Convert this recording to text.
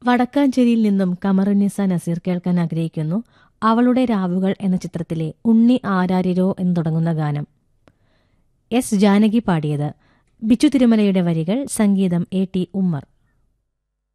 വടക്കാഞ്ചേരിയിൽ നിന്നും കമറുന്നിസ നസീർ കേൾക്കാൻ ആഗ്രഹിക്കുന്നു അവളുടെ രാവുകൾ എന്ന ചിത്രത്തിലെ ഉണ്ണി ആരാരിരോ എന്ന് തുടങ്ങുന്ന ഗാനം. എസ് ജാനകി പാടിയത്. ബിച്ചു തിരുമലയുടെ വരികൾ, സംഗീതം A.T. ഉമ്മർ.